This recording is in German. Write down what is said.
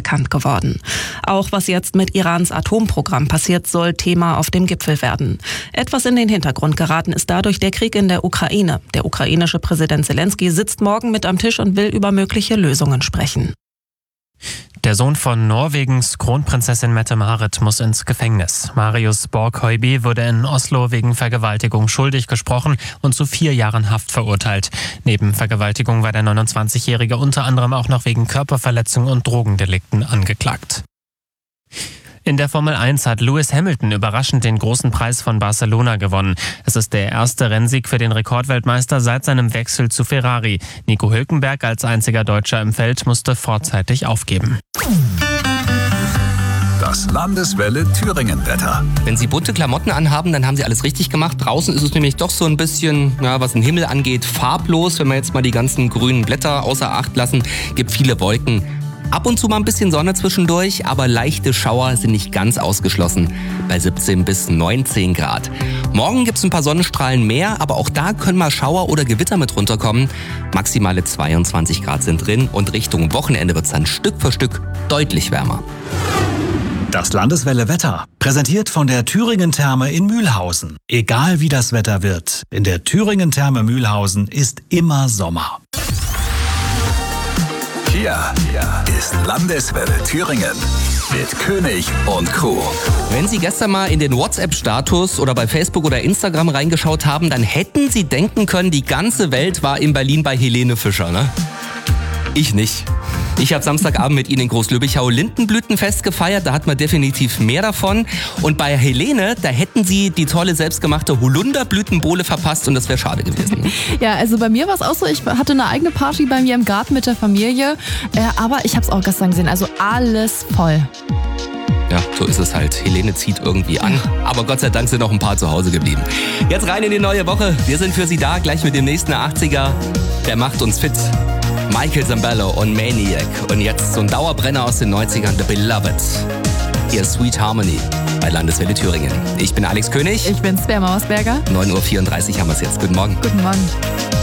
bekannt geworden. Auch was jetzt mit Irans Atomprogramm passiert, soll Thema auf dem Gipfel werden. Etwas in den Hintergrund geraten ist dadurch der Krieg in der Ukraine. Der ukrainische Präsident Zelensky sitzt morgen mit am Tisch und will über mögliche Lösungen sprechen. Der Sohn von Norwegens Kronprinzessin Mette-Marit muss ins Gefängnis. Marius Borg-Høiby wurde in Oslo wegen Vergewaltigung schuldig gesprochen und zu 4 Jahren Haft verurteilt. Neben Vergewaltigung war der 29-Jährige unter anderem auch noch wegen Körperverletzung und Drogendelikten angeklagt. In der Formel 1 hat Lewis Hamilton überraschend den großen Preis von Barcelona gewonnen. Es ist der erste Rennsieg für den Rekordweltmeister seit seinem Wechsel zu Ferrari. Nico Hülkenberg als einziger Deutscher im Feld musste vorzeitig aufgeben. Das Landeswelle Thüringen-Wetter. Wenn Sie bunte Klamotten anhaben, dann haben Sie alles richtig gemacht. Draußen ist es nämlich doch so ein bisschen, was den Himmel angeht, farblos. Wenn wir jetzt mal die ganzen grünen Blätter außer Acht lassen, gibt viele Wolken. Ab und zu mal ein bisschen Sonne zwischendurch, aber leichte Schauer sind nicht ganz ausgeschlossen, bei 17 bis 19 Grad. Morgen gibt's ein paar Sonnenstrahlen mehr, aber auch da können mal Schauer oder Gewitter mit runterkommen. Maximale 22 Grad sind drin und Richtung Wochenende wird's dann Stück für Stück deutlich wärmer. Das Landeswelle Wetter, präsentiert von der Thüringen-Therme in Mühlhausen. Egal wie das Wetter wird, in der Thüringen-Therme Mühlhausen ist immer Sommer. Hier ist Landeswelle Thüringen mit König und Crew. Wenn Sie gestern mal in den WhatsApp-Status oder bei Facebook oder Instagram reingeschaut haben, dann hätten Sie denken können, die ganze Welt war in Berlin bei Helene Fischer, ne? Ich nicht. Ich habe Samstagabend mit Ihnen in Großlübbichau Lindenblütenfest gefeiert, da hat man definitiv mehr davon. Und bei Helene, da hätten Sie die tolle selbstgemachte Holunderblütenbowle verpasst und das wäre schade gewesen. Ja, also bei mir war es auch so, ich hatte eine eigene Party bei mir im Garten mit der Familie, aber ich habe es auch gestern gesehen, also alles voll. Ja, so ist es halt. Helene zieht irgendwie an, aber Gott sei Dank sind noch ein paar zu Hause geblieben. Jetzt rein in die neue Woche. Wir sind für Sie da, gleich mit dem nächsten 80er. Der macht uns fit. Michael Zambello und Maniac. Und jetzt so ein Dauerbrenner aus den 90ern, The Beloved. Hier ist Sweet Harmony bei Landeswelle Thüringen. Ich bin Alex König. Ich bin Svea Mausberger. 9:34 Uhr haben wir es jetzt. Guten Morgen. Guten Morgen.